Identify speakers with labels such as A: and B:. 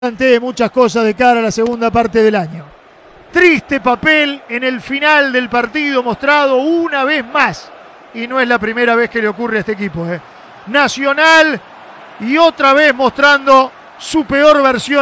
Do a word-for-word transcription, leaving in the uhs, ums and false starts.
A: Ante muchas cosas de cara a la segunda parte del año. Triste papel en el final del partido mostrado una vez más. Y no es la primera vez que le ocurre a este equipo. ¿eh? Nacional y otra vez mostrando su peor versión.